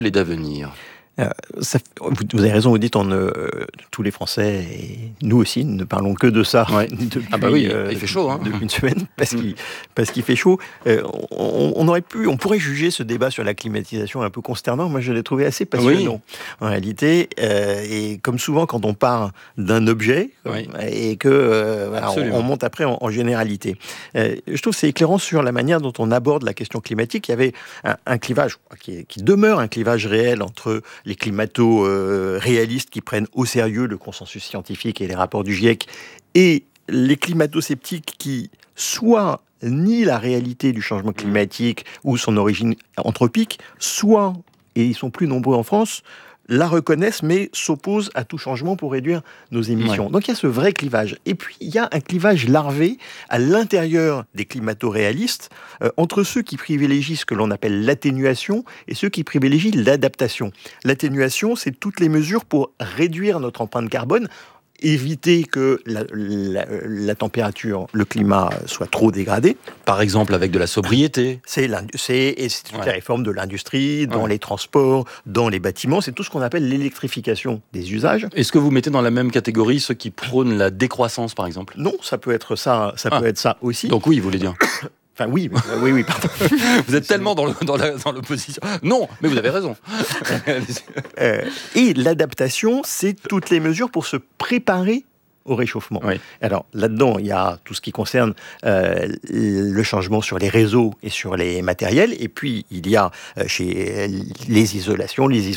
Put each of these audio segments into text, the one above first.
et d'avenir. Vous avez raison, vous dites tous les Français, et nous aussi, ne parlons que de ça depuis, il fait chaud, depuis une semaine, parce qu'il fait chaud. On pourrait juger ce débat sur la climatisation un peu consternant. Moi, je l'ai trouvé assez passionnant, en réalité. Et comme souvent, quand on parle d'un objet, et que on monte après en généralité. Je trouve que c'est éclairant sur la manière dont on aborde la question climatique. Il y avait un clivage qui demeure un clivage réel entre les climato-réalistes qui prennent au sérieux le consensus scientifique et les rapports du GIEC, et les climato-sceptiques qui soit nient la réalité du changement climatique ou son origine anthropique, soit, et ils sont plus nombreux en France, la reconnaissent, mais s'opposent à tout changement pour réduire nos émissions. Donc il y a ce vrai clivage. Et puis il y a un clivage larvé à l'intérieur des climato-réalistes, entre ceux qui privilégient ce que l'on appelle l'atténuation et ceux qui privilégient l'adaptation. L'atténuation, c'est toutes les mesures pour réduire notre empreinte carbone, éviter que la température, le climat soit trop dégradé. Par exemple, avec de la sobriété. C'est toutes les réformes de l'industrie, dans les transports, dans les bâtiments. C'est tout ce qu'on appelle l'électrification des usages. Est-ce que vous mettez dans la même catégorie ceux qui prônent la décroissance, par exemple ? Non, ça peut être ça, peut être ça aussi. Donc oui, vous voulez dire. Enfin oui, pardon. Vous êtes tellement dans l'opposition. Non, mais vous avez raison. Et l'adaptation, c'est toutes les mesures pour se préparer au réchauffement. Alors là-dedans, il y a tout ce qui concerne le changement sur les réseaux et sur les matériels, et puis il y a chez les isolations, les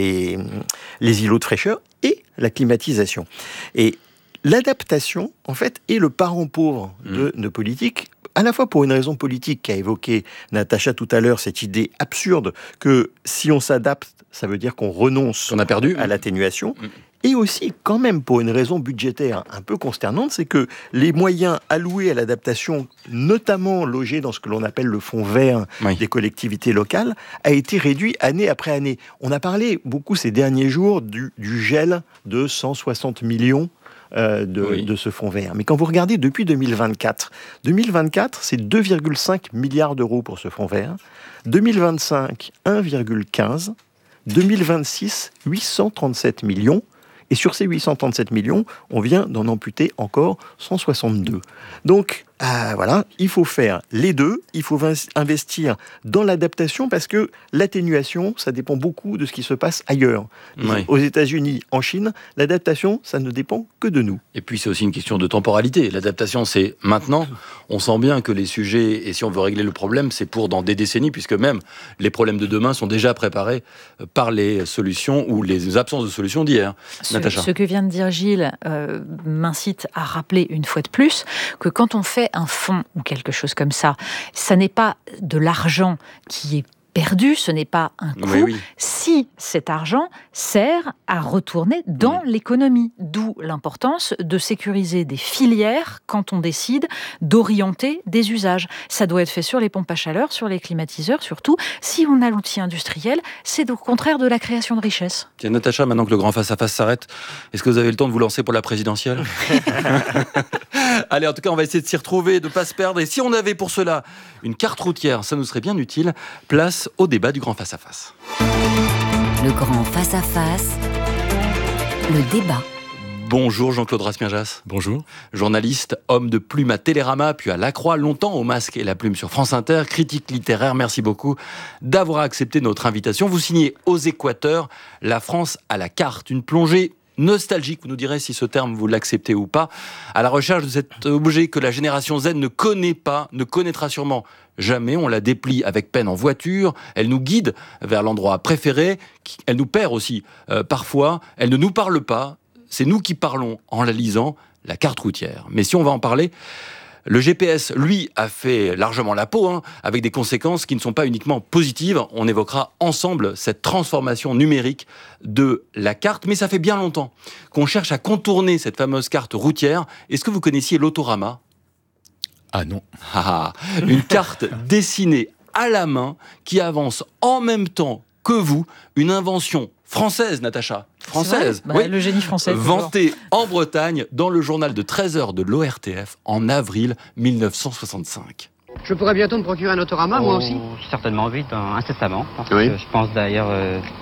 îlots de fraîcheur et la climatisation. Et l'adaptation, en fait, est le parent pauvre de nos politiques, à la fois pour une raison politique qu'a évoquée Natacha tout à l'heure, cette idée absurde que si on s'adapte, ça veut dire qu'on renonce à l'atténuation, et aussi quand même pour une raison budgétaire un peu consternante, c'est que les moyens alloués à l'adaptation, notamment logés dans ce que l'on appelle le fonds vert des collectivités locales, a été réduit année après année. On a parlé beaucoup ces derniers jours du gel de 160 millions de ce fonds vert. Mais quand vous regardez depuis 2024, c'est 2,5 milliards d'euros pour ce fonds vert. 2025, 1,15. 2026, 837 millions. Et sur ces 837 millions, on vient d'en amputer encore 162. Donc, il faut faire les deux. Il faut investir dans l'adaptation parce que l'atténuation, ça dépend beaucoup de ce qui se passe ailleurs. Aux États-Unis, en Chine, l'adaptation, ça ne dépend que de nous. Et puis, c'est aussi une question de temporalité. L'adaptation, c'est maintenant. On sent bien que les sujets, et si on veut régler le problème, c'est pour dans des décennies, puisque même les problèmes de demain sont déjà préparés par les solutions ou les absences de solutions d'hier. Ce que vient de dire Gilles m'incite à rappeler une fois de plus que quand on fait un fonds ou quelque chose comme ça, ça n'est pas de l'argent qui est perdu, ce n'est pas un coût, si cet argent sert à retourner dans l'économie. D'où l'importance de sécuriser des filières quand on décide d'orienter des usages. Ça doit être fait sur les pompes à chaleur, sur les climatiseurs, surtout. Si on a l'outil industriel, c'est au contraire de la création de richesse. Tiens, Natacha, maintenant que le grand face-à-face s'arrête, est-ce que vous avez le temps de vous lancer pour la présidentielle ? Allez, en tout cas, on va essayer de s'y retrouver, de ne pas se perdre. Et si on avait pour cela une carte routière, ça nous serait bien utile. Place au débat du grand face-à-face. Le grand face-à-face, le débat. Bonjour Jean-Claude Rasmiajas. Bonjour. Journaliste, homme de plume à Télérama, puis à La Croix, longtemps au masque et la plume sur France Inter, critique littéraire, merci beaucoup d'avoir accepté notre invitation. Vous signez Aux Équateurs, La France à la carte, une plongée nostalgique, vous nous direz si ce terme vous l'acceptez ou pas, à la recherche de cet objet que la génération Z ne connaît pas, ne connaîtra sûrement jamais. On la déplie avec peine en voiture, elle nous guide vers l'endroit préféré, elle nous perd aussi parfois, elle ne nous parle pas, c'est nous qui parlons en la lisant, la carte routière. Mais si on va en parler, le GPS, lui, a fait largement la peau, avec des conséquences qui ne sont pas uniquement positives. On évoquera ensemble cette transformation numérique de la carte. Mais ça fait bien longtemps qu'on cherche à contourner cette fameuse carte routière. Est-ce que vous connaissiez l'Autorama ? Ah non. Une carte dessinée à la main qui avance en même temps que vous, une invention française, Natacha. Française. Le génie français. Vantée en Bretagne dans le journal de 13h de l'ORTF en avril 1965. Je pourrais bientôt me procurer un autorama, moi aussi. Certainement vite, incessamment. Parce Oui. que je pense d'ailleurs